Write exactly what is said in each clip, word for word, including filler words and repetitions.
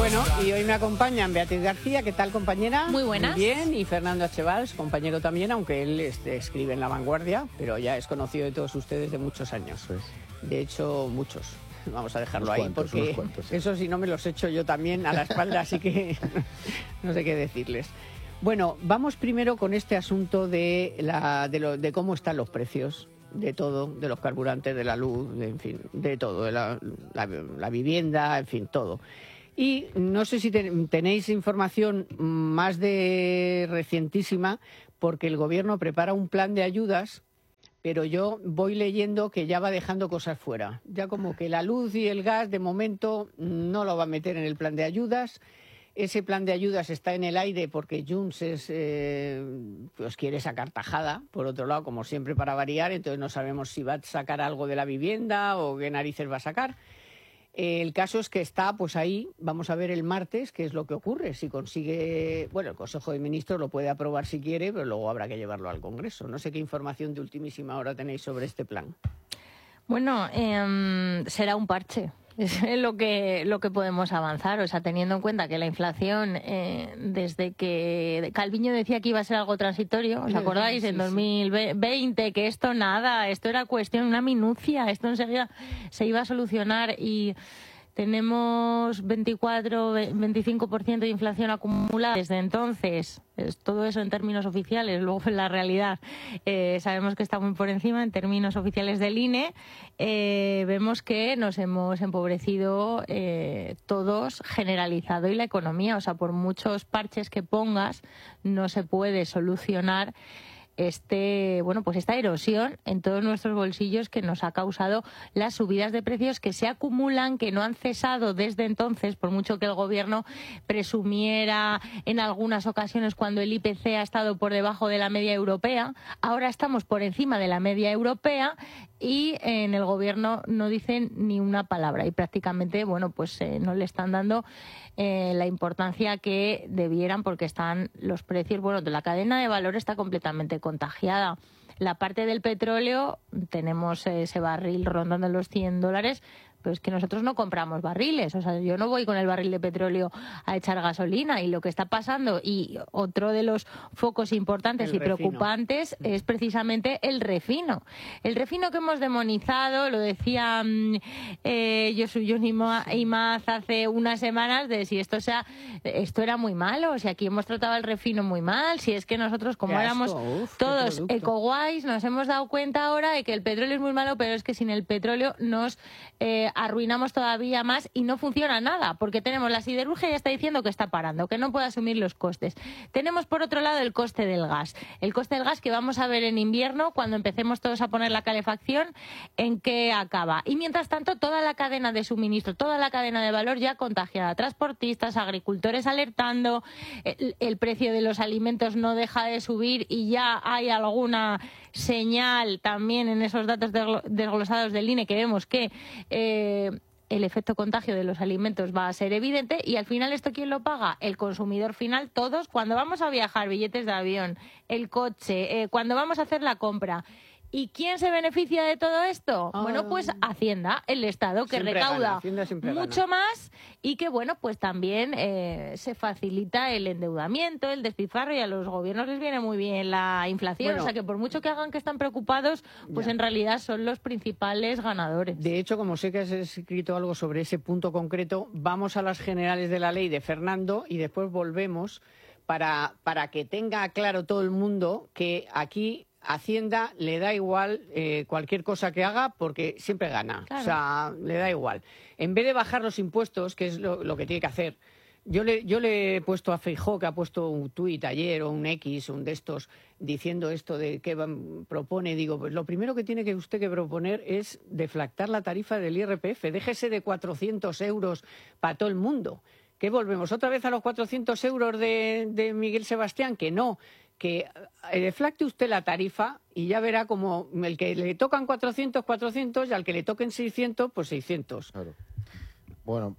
Bueno, y hoy me acompañan Beatriz García, ¿qué tal, compañera? Muy buenas. Muy bien, y Fernando Achevals, compañero también, aunque él este, escribe en La Vanguardia, pero ya es conocido de todos ustedes de muchos años. Pues. De hecho, muchos. Vamos a dejarlo unos ahí, cuantos, porque cuantos, sí. eso sí no me los echo yo también a la espalda, así que no sé qué decirles. Bueno, vamos primero con este asunto de, la, de, lo, de cómo están los precios de todo, de los carburantes, de la luz, de, en fin, de todo, de la, la, la vivienda, en fin, todo. Y no sé si ten, tenéis información más de recientísima, porque el gobierno prepara un plan de ayudas, pero yo voy leyendo que ya va dejando cosas fuera. Ya como que la luz y el gas, de momento, no lo va a meter en el plan de ayudas. Ese plan de ayudas está en el aire porque Junts es, eh, pues quiere sacar tajada, por otro lado, como siempre, para variar, entonces no sabemos si va a sacar algo de la vivienda o qué narices va a sacar. El caso es que está pues ahí, vamos a ver el martes qué es lo que ocurre, si consigue, bueno, el Consejo de Ministros lo puede aprobar si quiere, pero luego habrá que llevarlo al Congreso. No sé qué información de ultimísima hora tenéis sobre este plan. Bueno, eh, será un parche. Es lo que lo que podemos avanzar, o sea, teniendo en cuenta que la inflación, eh, desde que Calviño decía que iba a ser algo transitorio, ¿os acordáis? Sí, sí, en dos mil veinte, que esto nada, esto era cuestión, una minucia, esto enseguida se iba a solucionar y tenemos veinticuatro, veinticinco por ciento de inflación acumulada desde entonces. Es todo eso en términos oficiales. Luego, en la realidad, eh, sabemos que está muy por encima en términos oficiales del I N E. Eh, vemos que nos hemos empobrecido eh, todos, generalizado, y la economía. O sea, por muchos parches que pongas, no se puede solucionar este bueno pues esta erosión en todos nuestros bolsillos que nos ha causado las subidas de precios que se acumulan, que no han cesado desde entonces, por mucho que el gobierno presumiera en algunas ocasiones cuando el I P C ha estado por debajo de la media europea. Ahora estamos por encima de la media europea y en el gobierno no dicen ni una palabra y prácticamente bueno pues eh, no le están dando eh, la importancia que debieran, porque están los precios, bueno, de la cadena de valor está completamente contagiada. La parte del petróleo, tenemos ese barril rondando los cien dólares, pero es que nosotros no compramos barriles. O sea, yo no voy con el barril de petróleo a echar gasolina, y lo que está pasando, y otro de los focos importantes el y refino. preocupantes, es precisamente el refino. El refino que hemos demonizado, lo decía eh, Yosu Imaz hace unas semanas, de si esto sea, esto era muy malo, si aquí hemos tratado el refino muy mal, si es que nosotros, como Qué éramos asco, uf, todos eco-guays, nos hemos dado cuenta ahora de que el petróleo es muy malo, pero es que sin el petróleo nos eh, arruinamos todavía más y no funciona nada, porque tenemos la siderurgia, ya está diciendo que está parando, que no puede asumir los costes. Tenemos por otro lado el coste del gas, el coste del gas que vamos a ver en invierno cuando empecemos todos a poner la calefacción, en qué acaba. Y mientras tanto, toda la cadena de suministro, toda la cadena de valor ya contagiada, transportistas, agricultores alertando, el, el precio de los alimentos no deja de subir y ya hay alguna señal también en esos datos desglosados del I N E que vemos que eh, el efecto contagio de los alimentos va a ser evidente. Y al final, ¿esto quién lo paga? El consumidor final, todos, cuando vamos a viajar, billetes de avión, el coche, eh, cuando vamos a hacer la compra. ¿Y quién se beneficia de todo esto? Oh. Bueno, pues Hacienda, el Estado, que siempre recauda mucho gana. más y que, bueno, pues también eh, se facilita el endeudamiento, el despilfarro, y a los gobiernos les viene muy bien la inflación. Bueno, o sea, que por mucho que hagan que están preocupados, pues ya. en realidad son los principales ganadores. De hecho, como sé que has escrito algo sobre ese punto concreto, vamos a las generales de la ley de Fernando y después volvemos para, para que tenga claro todo el mundo que aquí Hacienda le da igual eh, cualquier cosa que haga, porque siempre gana. Claro. O sea, le da igual. En vez de bajar los impuestos, que es lo, lo que tiene que hacer, yo le, yo le he puesto a Feijóo, que ha puesto un tuit ayer o un X, un de estos, diciendo esto de que propone. Digo, pues lo primero que tiene que usted que proponer es deflactar la tarifa del I R P F. Déjese de cuatrocientos euros para todo el mundo. ¿Qué volvemos otra vez a los cuatrocientos euros de, de Miguel Sebastián? Que no. Que deflacte usted la tarifa y ya verá como el que le tocan cuatrocientos, cuatrocientos, y al que le toquen seiscientos, pues seiscientos. Claro. Bueno,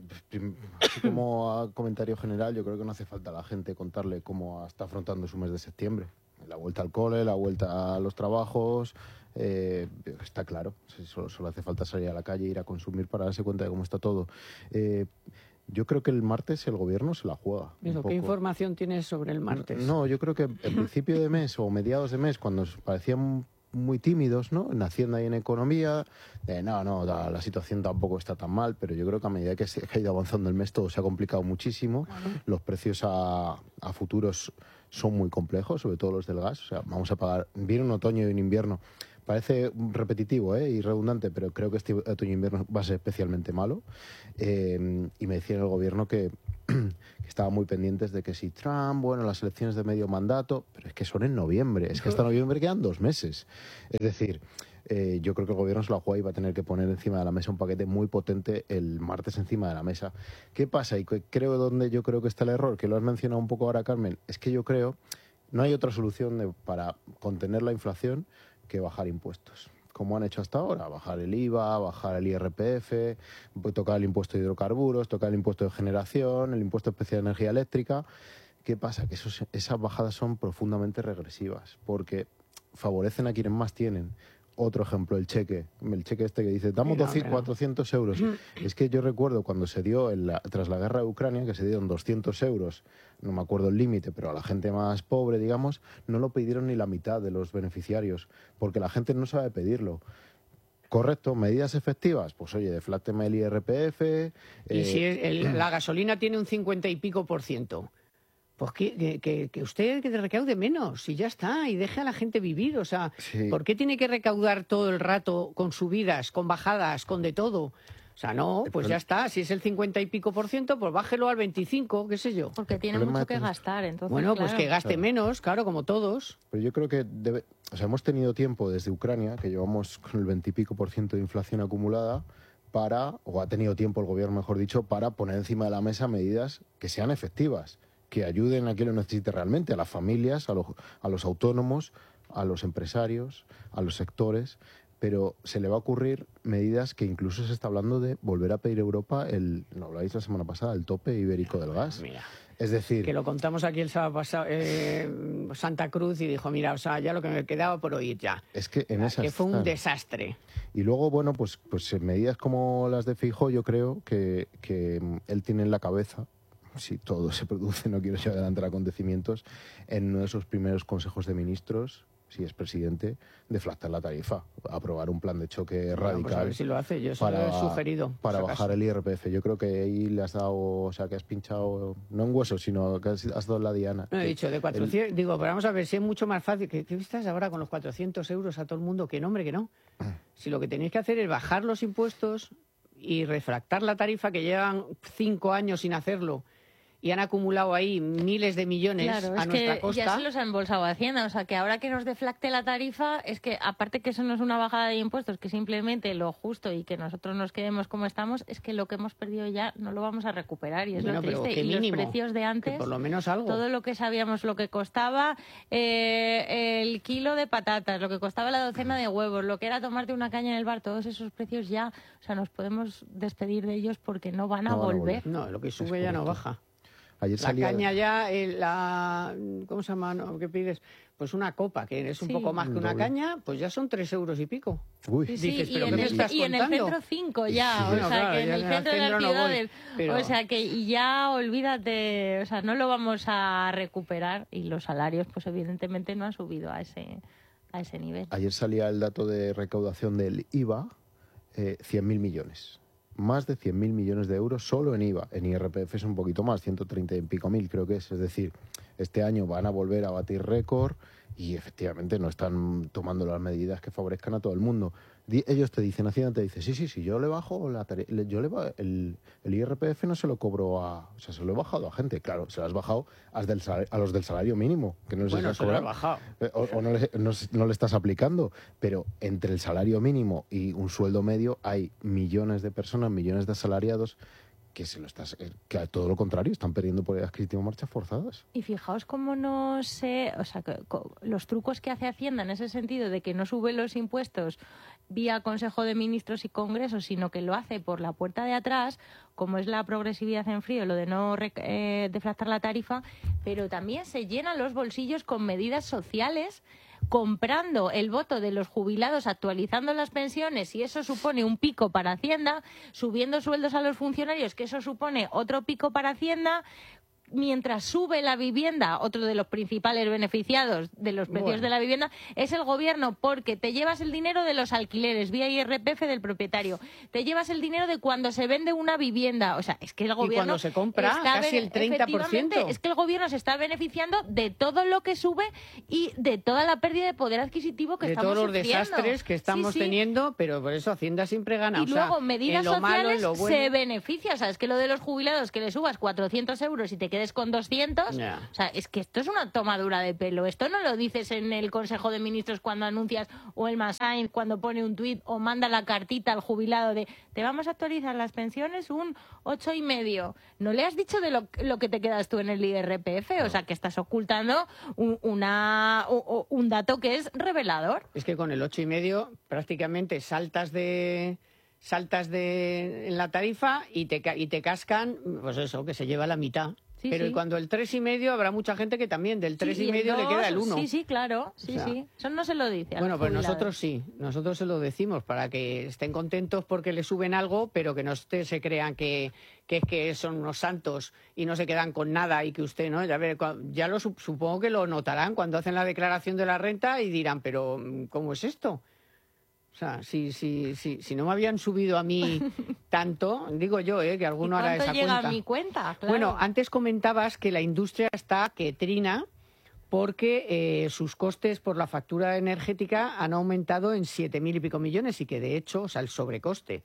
así como comentario general, yo creo que no hace falta a la gente contarle cómo está afrontando su mes de septiembre. La vuelta al cole, la vuelta a los trabajos, eh, está claro. Solo, solo hace falta salir a la calle e ir a consumir para darse cuenta de cómo está todo. Eh, Yo creo que el martes el gobierno se la juega. Eso, ¿qué información tienes sobre el martes? No, yo creo que en principio de mes o mediados de mes, cuando parecían muy tímidos, ¿no? En Hacienda y en Economía, de no, no, la, la situación tampoco está tan mal, pero yo creo que a medida que se ha ido avanzando el mes todo se ha complicado muchísimo. Bueno. Los precios a, a futuros son muy complejos, sobre todo los del gas. O sea, vamos a pagar, viene un otoño y un invierno. Parece repetitivo ¿eh? y redundante, pero creo que este otoño-invierno va a ser especialmente malo. Eh, y me decía el gobierno que, que estaban muy pendientes de que si Trump, bueno, las elecciones de medio mandato, pero es que son en noviembre, es que hasta noviembre quedan dos meses. Es decir, eh, yo creo que el gobierno se la juega y va a tener que poner encima de la mesa un paquete muy potente el martes encima de la mesa. ¿Qué pasa? Y creo donde yo creo que está el error, que lo has mencionado un poco ahora, Carmen, es que yo creo no hay otra solución de, para contener la inflación que bajar impuestos, como han hecho hasta ahora, bajar el I V A, bajar el I R P F, tocar el impuesto de hidrocarburos, tocar el impuesto de generación, el impuesto especial de energía eléctrica. ¿Qué pasa? Que esos, esas bajadas son profundamente regresivas, porque favorecen a quienes más tienen. Otro ejemplo, el cheque, el cheque este que dice, damos doscientos, cuatrocientos euros. Es que yo recuerdo cuando se dio, en la, tras la guerra de Ucrania, que se dieron doscientos euros, no me acuerdo el límite, pero a la gente más pobre, digamos, no lo pidieron ni la mitad de los beneficiarios, porque la gente no sabe pedirlo. Correcto, medidas efectivas, pues oye, deflácteme el I R P F... Y eh, si es el, la gasolina tiene un cincuenta y pico por ciento... Pues que, que, que usted que recaude menos y ya está, y deje a la gente vivir. O sea, sí. ¿Por qué tiene que recaudar todo el rato con subidas, con bajadas, con de todo? O sea, no, pues ya está. Si es el cincuenta y pico por ciento, pues bájelo al veinticinco, qué sé yo. Porque tiene mucho que gastar, entonces. Bueno, pues claro. que gaste claro. menos, claro, como todos. Pero yo creo que debe, o sea, hemos tenido tiempo desde Ucrania, que llevamos con el veintipico por ciento de inflación acumulada, para, o ha tenido tiempo el gobierno, mejor dicho, para poner encima de la mesa medidas que sean efectivas, que ayuden a quien lo necesite realmente, a las familias, a los, a los autónomos, a los empresarios, a los sectores, pero se le va a ocurrir medidas que incluso se está hablando de volver a pedir a Europa, el, lo habláis la semana pasada, el tope ibérico del gas. Mira, es decir... Que lo contamos aquí el sábado pasado, eh, Santa Cruz, y dijo, mira, o sea, ya lo que me quedaba por oír ya. Es que en esas... Que fue un desastre. Y luego, bueno, pues, pues en medidas como las de Feijóo, yo creo que, que él tiene en la cabeza, si todo se produce, no quiero llevar adelante acontecimientos, en uno de sus primeros consejos de ministros, si es presidente, deflactar la tarifa, aprobar un plan de choque bueno, radical. Pues a ver si lo hace, yo eso para, lo he sugerido. Para bajar el I R P F. Yo creo que ahí le has dado, o sea, que has pinchado, no en hueso, sino que has, has dado la diana. No he dicho, de cuatrocientos, el... digo, pero vamos a ver, si es mucho más fácil, que ¿qué estás ahora con los cuatrocientos euros a todo el mundo? Que no, hombre, que no. Si lo que tenéis que hacer es bajar los impuestos y refractar la tarifa, que llevan cinco años sin hacerlo, y han acumulado ahí miles de millones claro, a es nuestra que costa. Ya se los ha embolsado Hacienda, o sea que ahora que nos deflacte la tarifa, es que aparte que eso no es una bajada de impuestos, que simplemente lo justo y que nosotros nos quedemos como estamos, es que lo que hemos perdido ya no lo vamos a recuperar y es bueno, lo triste. Y mínimo, los precios de antes, por lo menos algo. Todo lo que sabíamos, lo que costaba eh, el kilo de patatas, lo que costaba la docena de huevos, lo que era tomarte una caña en el bar, todos esos precios ya, o sea, nos podemos despedir de ellos porque no van a, no volver. Van a volver. No, lo que sube ya no baja. Ayer la salía... caña ya, eh, la, ¿cómo se llama? No, ¿qué pides? Pues una copa, que es un sí, poco más que una doble. Caña, pues ya son tres euros y pico. Uy. Sí, sí, dices, y, ¿pero en qué me el, estás y en el centro cinco ya, sí, o bueno, sea, claro, que en el centro de las ciudades, no voy, pero... o sea, que y ya olvídate, o sea, no lo vamos a recuperar y los salarios, pues evidentemente no han subido a ese, a ese nivel. Ayer salía el dato de recaudación del I V A, eh, cien mil millones. Más de cien mil millones de euros solo en I V A. En I R P F es un poquito más, ciento treinta y pico mil creo que es. Es decir, este año van a volver a batir récord y efectivamente no están tomando las medidas que favorezcan a todo el mundo. Di, ellos te dicen, Hacienda te dice, sí, sí, sí, yo le bajo la le, yo le va, el, el I R P F no se lo cobro a... O sea, se lo he bajado a gente. Claro, se lo has bajado a, del salario, a los del salario mínimo, que no les bueno, has se lo has bajado. O, o no, le, no, no le estás aplicando. Pero entre el salario mínimo y un sueldo medio hay millones de personas, millones de asalariados que se lo estás, que a todo lo contrario están perdiendo por adquisitivo marchas forzadas. Y fijaos cómo no sé, o sea, que, los trucos que hace Hacienda en ese sentido de que no sube los impuestos vía Consejo de Ministros y Congreso, sino que lo hace por la puerta de atrás, como es la progresividad en frío, lo de no eh, deflactar la tarifa, pero también se llenan los bolsillos con medidas sociales comprando el voto de los jubilados, actualizando las pensiones, y eso supone un pico para Hacienda, subiendo sueldos a los funcionarios, que eso supone otro pico para Hacienda, mientras sube la vivienda, otro de los principales beneficiados de los precios bueno. de la vivienda es el gobierno, porque te llevas el dinero de los alquileres vía I R P F del propietario, te llevas el dinero de cuando se vende una vivienda, o sea, es que el gobierno... Y cuando se compra, casi el treinta por ciento. Es que el gobierno se está beneficiando de todo lo que sube y de toda la pérdida de poder adquisitivo que de estamos sufriendo. De todos los sufriendo. desastres que estamos sí, sí. teniendo, pero por eso Hacienda siempre gana. Y o luego, sea, medidas en lo sociales malo, en lo bueno. se beneficia, o sea, es que lo de los jubilados, que le subas cuatrocientos euros y te quedes con doscientos, yeah. o sea, es que esto es una tomadura de pelo. Esto no lo dices en el Consejo de Ministros cuando anuncias, o el Massain cuando pone un tuit o manda la cartita al jubilado de te vamos a actualizar las pensiones un ocho y medio. No le has dicho de lo, lo que te quedas tú en el I R P F, no. O sea, que estás ocultando un, una, un, un dato que es revelador. Es que con el ocho y medio prácticamente saltas de... saltas de en la tarifa y te, y te cascan, pues eso, que se lleva la mitad. Sí, pero sí. cuando el tres y medio habrá mucha gente que también del tres sí, y medio le queda el uno. Sí, sí, claro. Sí, o sea, sí. Eso no se lo dice. A bueno, pues nosotros sí. Nosotros se lo decimos para que estén contentos porque le suben algo, pero que no usted se crean que, que, que son unos santos y no se quedan con nada y que usted, ¿no? Ya, ver, ya lo supongo que lo notarán cuando hacen la declaración de la renta y dirán, pero ¿cómo es esto? O sea, si, si, si, si no me habían subido a mí tanto, digo yo, ¿eh? Que alguno hará esa llega cuenta. A mi cuenta? Claro. Bueno, antes comentabas que la industria está que trina porque eh, sus costes por la factura energética han aumentado en siete mil y pico millones y que de hecho, o sea, el sobrecoste.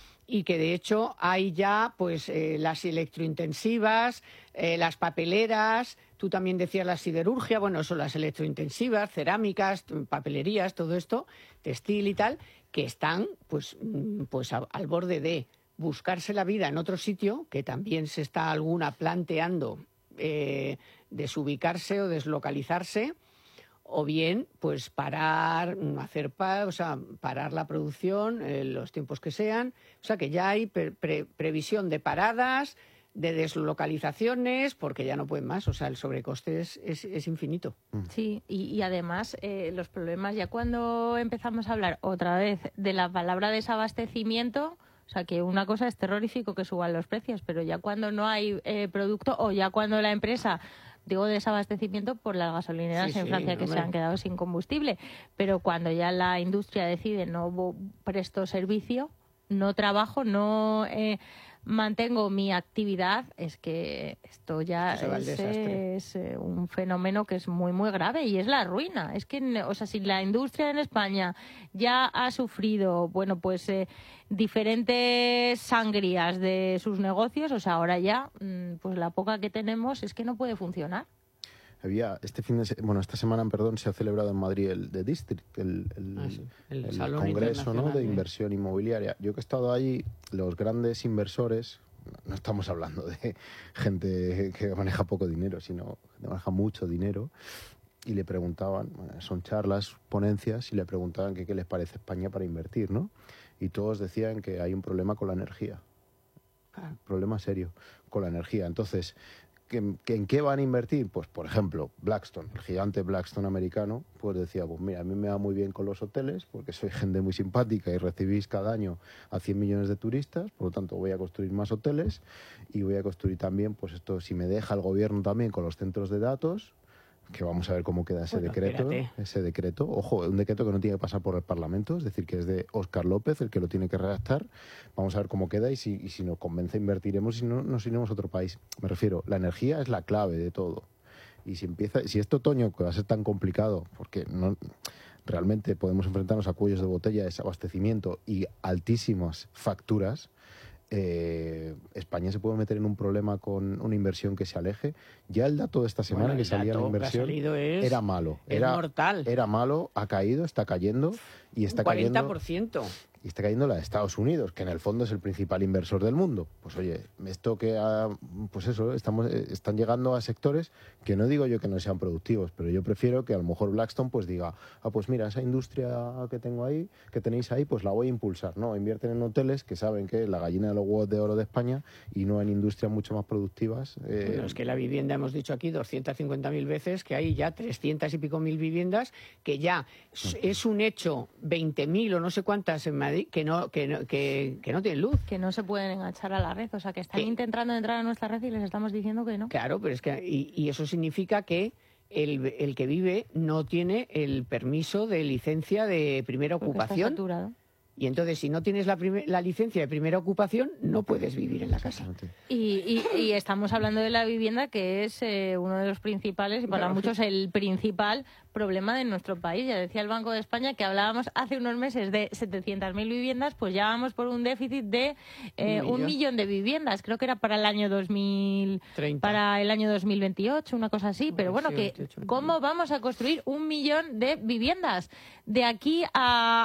Y que de hecho hay ya pues eh, las electrointensivas, eh, las papeleras, tú también decías la siderurgia, bueno, son las electrointensivas, cerámicas, papelerías, todo esto, textil y tal, que están pues, pues a, al borde de buscarse la vida en otro sitio, que también se está alguna planteando eh, desubicarse o deslocalizarse, o bien pues parar, hacer pa, o sea, parar la producción eh, los tiempos que sean, o sea que ya hay pre pre previsión de paradas, de deslocalizaciones, porque ya no pueden más, o sea, el sobrecoste es, es, es infinito. Sí, y, y además eh, los problemas, ya cuando empezamos a hablar otra vez de la palabra desabastecimiento, o sea, que una cosa es terrorífico que suban los precios, pero ya cuando no hay eh, producto o ya cuando la empresa... Digo desabastecimiento por las gasolineras sí, en Francia sí, que hombre. se han quedado sin combustible. Pero cuando ya la industria decide no presto servicio, no trabajo, no eh, mantengo mi actividad, es que esto ya es, es eh, un fenómeno que es muy, muy grave y es la ruina. Es que, o sea, si la industria en España ya ha sufrido, bueno, pues eh, diferentes sangrías de sus negocios, o sea, ahora ya, pues la poca que tenemos es que no puede funcionar. Había este fin de se bueno esta semana perdón se ha celebrado en Madrid el The District, el, el, ah, sí. el, el congreso, ¿no?, de inversión inmobiliaria. Yo que he estado allí, los grandes inversores, no estamos hablando de gente que maneja poco dinero, sino que maneja mucho dinero, y le preguntaban, son charlas, ponencias, y le preguntaban que qué les parece España para invertir, ¿no? Y todos decían que hay un problema con la energía, un problema serio con la energía. Entonces, ¿en qué van a invertir? Pues, por ejemplo, Blackstone, el gigante Blackstone americano, pues decía, pues mira, a mí me va muy bien con los hoteles, porque soy gente muy simpática y recibís cada año a cien millones de turistas, por lo tanto voy a construir más hoteles y voy a construir también, pues esto, si me deja el gobierno también con los centros de datos, que vamos a ver cómo queda ese bueno, decreto, espérate. ese decreto, ojo, un decreto que no tiene que pasar por el Parlamento, es decir, que es de Óscar López el que lo tiene que redactar. Vamos a ver cómo queda y si, y si nos convence invertiremos y si no nos iremos a otro país. Me refiero, la energía es la clave de todo. Y si empieza, si este otoño que va a ser tan complicado, porque no realmente podemos enfrentarnos a cuellos de botella, desabastecimiento y altísimas facturas, Eh, España se puede meter en un problema con una inversión que se aleje. Ya el dato de esta semana bueno, que salía la inversión es, era malo. Es era mortal. Era malo, ha caído, está cayendo y está un cuarenta por ciento. cayendo. y está cayendo la de Estados Unidos, que en el fondo es el principal inversor del mundo. Pues oye, esto que ha, pues eso, estamos, están llegando a sectores que no digo yo que no sean productivos, pero yo prefiero que a lo mejor Blackstone pues diga, ah, pues mira, esa industria que tengo ahí, que tenéis ahí, pues la voy a impulsar. No, invierten en hoteles que saben que es la gallina de los huevos de oro de España y no en industrias mucho más productivas. Eh... Bueno, es que la vivienda, hemos dicho aquí doscientas cincuenta mil veces, que hay ya trescientas y pico mil viviendas, que ya es un hecho, veinte mil o no sé cuántas en Madrid, que no, que no, que, que no tienen luz. Que no se pueden enganchar a la red, o sea, que están ¿Qué? intentando entrar a nuestra red y les estamos diciendo que no. Claro, pero es que, y, y eso significa que el, el que vive no tiene el permiso de licencia de primera Porque está ocupación. saturado. Y entonces, si no tienes la, primer, la licencia de primera ocupación, no puedes vivir en la casa. Y, y, y estamos hablando de la vivienda, que es eh, uno de los principales, y para Claro. muchos el principal problema de nuestro país. Ya decía el Banco de España que hablábamos hace unos meses de setecientas mil viviendas, pues ya vamos por un déficit de eh, Un un millón. millón de viviendas. Creo que era para el año dos mil, treinta. para el año dos mil veintiocho, una cosa así. Pero bueno, Sí, que veintiocho, ¿cómo vamos a construir un millón de viviendas de aquí a